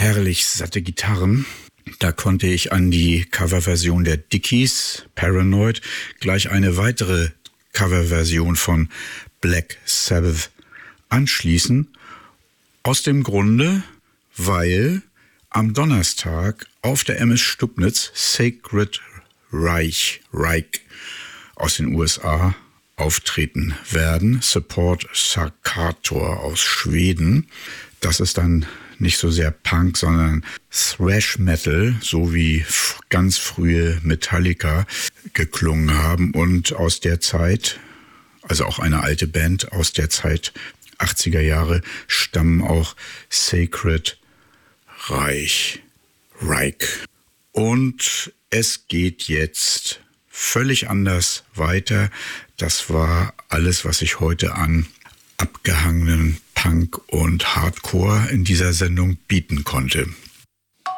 herrlich satte Gitarren. Da konnte ich an die Coverversion der Dickies, Paranoid, gleich eine weitere Coverversion von Black Sabbath anschließen. Aus dem Grunde, weil am Donnerstag auf der MS Stubnitz Sacred Reich aus den USA auftreten werden. Support Sarkator aus Schweden. Das ist dann nicht so sehr Punk, sondern Thrash Metal, so wie ganz frühe Metallica geklungen haben. Und aus der Zeit, also auch eine alte Band aus der Zeit 80er Jahre, stammen auch Sacred Reich. Und es geht jetzt völlig anders weiter. Das war alles, was ich heute an abgehangenen Punk und Hardcore in dieser Sendung bieten konnte.